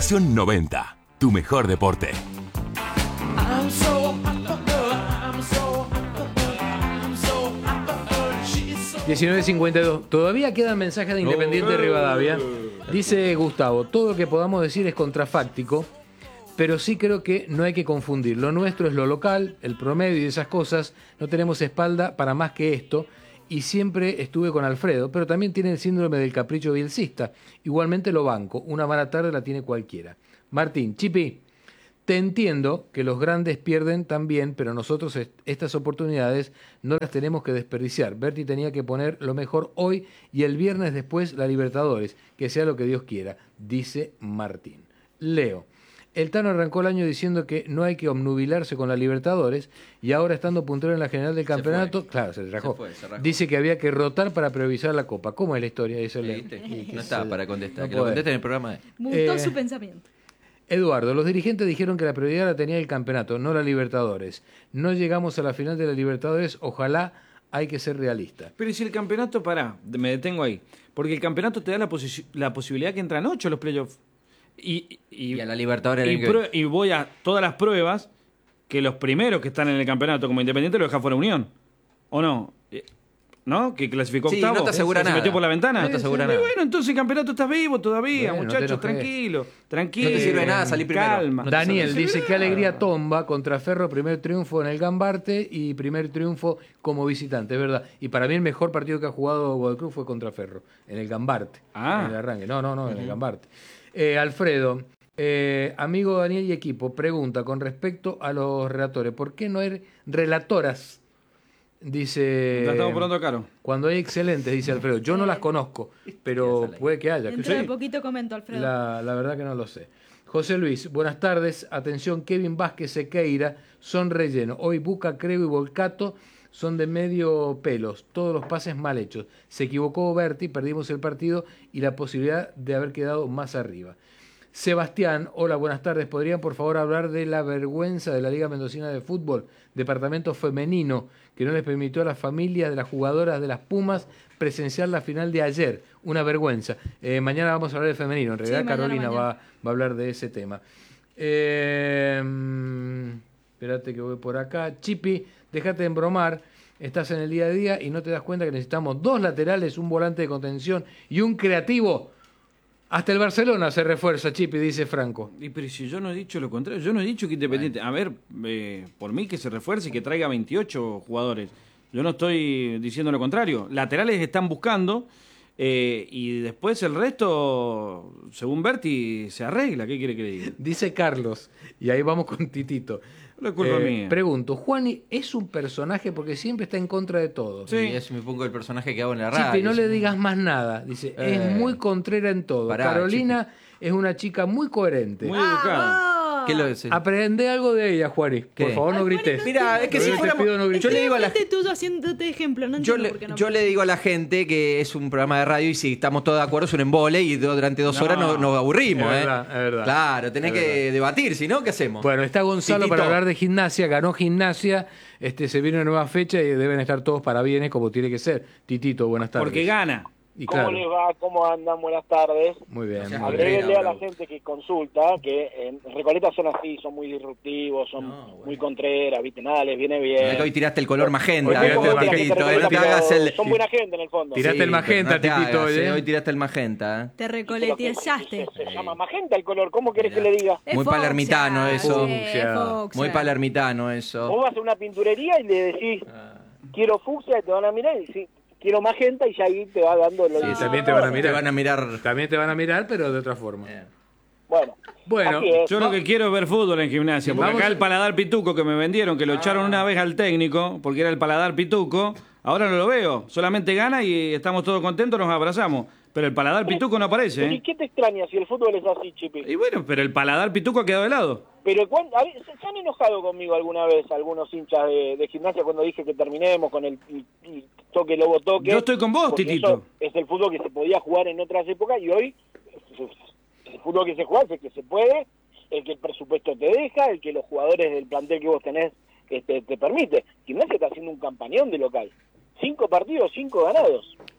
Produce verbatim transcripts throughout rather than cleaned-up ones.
Estación noventa, tu mejor deporte. diecinueve cincuenta y dos. Todavía quedan mensajes de Independiente de Rivadavia. Dice Gustavo, todo lo que podamos decir es contrafáctico, pero sí creo que no hay que confundir. Lo nuestro es lo local, el promedio y esas cosas. No tenemos espalda para más que esto. Y siempre estuve con Alfredo, pero también tiene el síndrome del capricho bielcista. Igualmente lo banco. Una mala tarde la tiene cualquiera. Martín, Chipi, te entiendo que los grandes pierden también, pero nosotros est- estas oportunidades no las tenemos que desperdiciar. Berti tenía que poner lo mejor hoy y el viernes después la Libertadores. Que sea lo que Dios quiera, dice Martín. Leo. El Tano arrancó el año diciendo que no hay que obnubilarse con la Libertadores y ahora estando puntero en la general del campeonato, se claro, se rajó. Se fue, se rajó. Dice que había que rotar para priorizar la Copa. ¿Cómo es la historia? Eso Sí, le- ¿viste? y que No se- estaba para contestar, no que lo puede. conteste en el programa de... Mutó Eh, su pensamiento. Eduardo, los dirigentes dijeron que la prioridad la tenía el campeonato, no la Libertadores. No llegamos a la final de la Libertadores, ojalá, hay que ser realista. Pero si el campeonato, pará, me detengo ahí. Porque el campeonato te da la, posi- la posibilidad que entran ocho los playoffs. Y, y, Y a la Libertadores... y, el año que prue- viene. y voy a todas las pruebas que los primeros que están en el campeonato como Independiente lo deja fuera Unión. ¿O no? Eh, ¿No? Que clasificó Sí, octavo. no te asegura se nada. metió por la ventana. No te asegura Y nada. bueno, entonces el campeonato está vivo todavía, Bueno, no te muchachos, enojes. tranquilo. Tranquilo. No te sirve nada salir primero. Calma. No te Daniel sirve dice, nada. qué alegría Tomba contra Ferro, primer triunfo en el Gambarte y primer triunfo como visitante, es verdad. Y para mí el mejor partido que ha jugado Godoy Cruz fue contra Ferro, en el Gambarte, Ah. en el arranque. No, no, no, en el Gambarte. Eh, Alfredo, eh, amigo Daniel y equipo, pregunta con respecto a los relatores, ¿por qué no hay relatoras? Dice... La estamos poniendo caro. Cuando hay excelentes, dice Alfredo. Yo no las conozco, pero puede que haya. Dentro de Sí. poquito comento, Alfredo. La, la verdad que no lo sé. José Luis, buenas tardes. Atención, Kevin Vázquez, Sequeira son relleno. Hoy Buca, Creo y Volcato son de medio pelos. Todos los pases mal hechos. Se equivocó Berti, perdimos el partido y la posibilidad de haber quedado más arriba. Sebastián, hola, buenas tardes. ¿Podrían por favor hablar de la vergüenza de la Liga Mendocina de Fútbol, departamento femenino, que no les permitió a las familias de las jugadoras de las Pumas presenciar la final de ayer? Una vergüenza. Eh, mañana vamos a hablar de femenino. En realidad Sí, mañana, Carolina mañana. va, va a hablar de ese tema. Eh, mm, espérate que voy por acá. Chipi, déjate de embromar. Estás en el día a día y no te das cuenta que necesitamos dos laterales, un volante de contención y un creativo. Hasta el Barcelona se refuerza, Chipi, dice Franco. Y pero si yo no he dicho lo contrario, yo no he dicho que Independiente, a ver, eh, por mí que se refuerce y que traiga veintiocho jugadores. Yo no estoy diciendo lo contrario. Laterales están buscando eh, y después el resto, según Berti, se arregla. ¿Qué quiere que le diga? Dice Carlos, y ahí vamos con Titito. No es culpa Eh, mía. Pregunto, ¿Juani es un personaje porque siempre está en contra de todo? Sí. Y es un poco el personaje que hago en la radio. Chipi, no le digas más nada. Dice, Eh. es muy contrera en todo. Pará, Carolina es una chica muy coherente. Muy educado. ¿Qué lo dice? Aprende algo de ella, Juani. ¿Qué? Por favor, no Ay, Juani, grites. no Mira, es que Te si pido, fuéramos... no grites. Yo le digo a la Gente tuyo haciéndote ejemplo, no Yo entiendo le, por qué no. yo le digo a la gente que es un programa de radio y si estamos todos de acuerdo es un embole y durante dos No. horas nos, nos aburrimos. Es ¿eh? verdad, es verdad. Claro, tenés Es que verdad. debatir, si no, ¿qué hacemos? Bueno, está Gonzalo Titito. para hablar de gimnasia, ganó gimnasia, este se viene una nueva fecha y deben estar todos para bienes como tiene que ser. Titito, buenas tardes. Porque gana. Y ¿Cómo claro, les va? ¿Cómo andan? Buenas tardes. muy bien. Gracias, muy Andrés. bien. Agréguenle a la bravo. gente que consulta que en Recoleta son así, son muy disruptivos, son No, bueno. muy contreras, ¿viste? Nada, les viene Mirá bien. que hoy tiraste el color Hoy magenta, tiraste ¿eh? el magenta, Titito, Recoleta, no te pero hagas el... Son buena gente en el fondo. Tiraste el pero magenta, no te Titito, hagas, ¿eh? Hoy tiraste el magenta. ¿eh? Te Se, recoleteaste. se llama magenta el color, ¿cómo querés que le diga? Es Muy fucsia, palermitano eso. sí, es Fucsia. fucsia. Muy palermitano Vos eso. vas a una pinturería y le decís, Ah. quiero fucsia, y te van a mirar y decís, quiero magenta, y ya ahí te va dando lo Sí, que- también te van a Te mirar. van a mirar... También te van a mirar, pero de otra forma. Eh. Bueno, Bueno, así es. Yo lo que quiero es ver fútbol en gimnasia. Porque Vamos acá a- el paladar pituco que me vendieron, que lo echaron una vez al técnico, porque era el paladar pituco, ahora no lo veo. Solamente gana y estamos todos contentos, nos abrazamos. Pero el paladar pituco no aparece, ¿Y ¿eh? qué te extraña si el fútbol es así, Chipi? Y bueno, pero el paladar pituco ha quedado de lado. Pero cuán- a ver, se, se han enojado conmigo alguna vez algunos hinchas de, de gimnasia cuando dije que terminemos con el, el- el toque lobo toque. Yo estoy con vos, porque Titito. eso es el fútbol que se podía jugar en otras épocas y hoy el fútbol que se juega es el que se puede, el que el presupuesto te deja, el que los jugadores del plantel que vos tenés este, te permite. Gimnasia está haciendo un campañón de local. Cinco partidos, cinco ganados.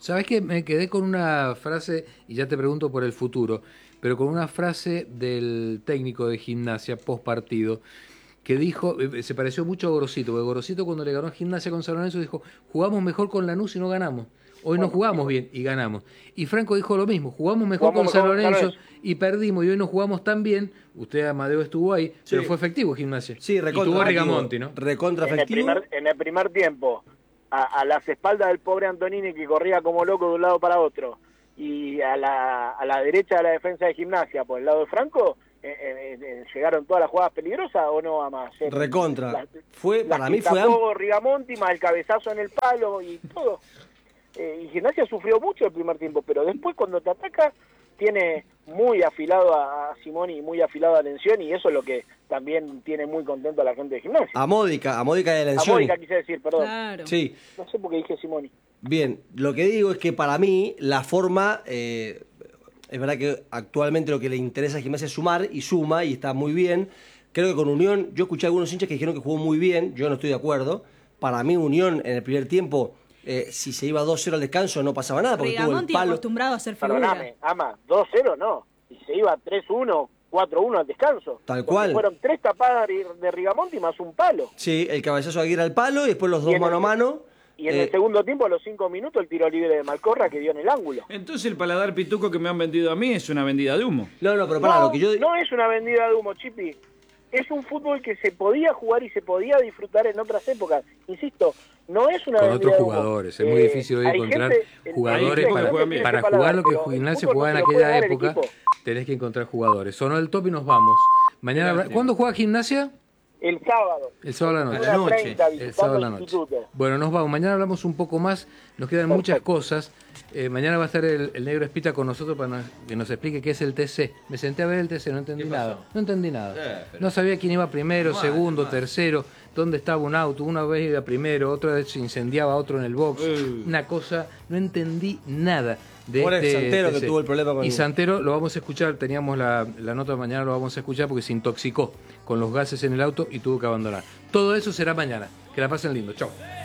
¿Sabés que me quedé con una frase, y ya te pregunto por el futuro, pero con una frase del técnico de Gimnasia post partido, que dijo, se pareció mucho a Gorosito, porque Gorosito cuando le ganó a Gimnasia con San Lorenzo dijo, jugamos mejor con Lanús y no ganamos. Hoy no jugamos bien y ganamos. Y Franco dijo lo mismo, jugamos mejor Jugamos con San mejor con San Lorenzo y perdimos, y hoy no jugamos tan bien. Usted, Amadeo, estuvo ahí, Sí. pero fue efectivo Gimnasia. Sí, y recontra tuvo a efectivo. Rigamonti, ¿no? Recontra En el, efectivo. primer, en el primer tiempo, a, a las espaldas del pobre Antonini que corría como loco de un lado para otro, y a la, a la derecha de la defensa de Gimnasia, por el lado de Franco, eh, eh, eh, llegaron todas las jugadas peligrosas o no a más. Eh, Recontra. las- Fue, las para que mí fue tapó Rigamonti, más el cabezazo en el palo y todo. Eh, y Gimnasia sufrió mucho el primer tiempo, pero después cuando te ataca tiene muy afilado a, a Simoni y muy afilado a Lencioni, y eso es lo que también tiene muy contento a la gente de Gimnasia. a Módica, a Módica de A Lencioni. Mónica quise decir, perdón. Claro. Sí, No sé por qué dije Simoni. bien. Lo que digo es que para mí la forma, eh, es verdad que actualmente lo que le interesa a Gimnasia es sumar y suma y está muy bien. Creo que con Unión, yo escuché a algunos hinchas que dijeron que jugó muy bien, yo no estoy de acuerdo. Para mí Unión en el primer tiempo, eh, si se iba dos cero al descanso no pasaba nada porque tuvo el Rigamonti palo. acostumbrado a hacer figura. Perdóname, Ama, dos cero no. Y se iba tres uno, cuatro uno al descanso. Tal Porque cual. Fueron tres tapadas de de Rigamonti más un palo. Sí, el cabezazo de Aguirre al palo y después los Y dos en mano a el- mano. Y en Eh, el segundo tiempo, a los cinco minutos, el tiro libre de Malcorra que dio en el ángulo. Entonces el paladar pituco que me han vendido a mí es una vendida de humo. No, no, pero pará, no, lo que yo... no es una vendida de humo, Chipi. Es un fútbol que se podía jugar y se podía disfrutar en otras épocas. Insisto, no es una Con vendida otros de humo. jugadores. Es muy Eh, difícil hoy hay encontrar gente- hay jugadores gente para, que juegan tiene bien. para ese jugar paladar, lo que pero el Gimnasia fútbol jugaba en no se lo puede aquella dar el época. equipo. Tenés que encontrar jugadores. Sonó el top y nos vamos. Mañana, Gracias. ¿cuándo juega Gimnasia? El sábado. El sábado a la A noche. la Una noche. treinta, El visitando sábado a la el noche. instituto. Bueno, nos vamos. Mañana hablamos un poco más. Nos quedan muchas Perfecto. cosas. Eh, mañana va a estar el, el negro Espita con nosotros para nos- que nos explique qué es el T C. Me senté a ver el T C, no entendí nada. No entendí nada. Eh, pero- No sabía quién iba primero, Mal, segundo, mal. tercero, dónde estaba un auto. Una vez iba primero, otra vez se incendiaba otro en el box. Eh. Una cosa, no entendí nada de Por el este Santero que T C. tuvo el problema con- Y Santero lo vamos a escuchar, teníamos la, la nota de mañana, lo vamos a escuchar porque se intoxicó con los gases en el auto y tuvo que abandonar. Todo eso será mañana. Que la pasen lindo. Chau.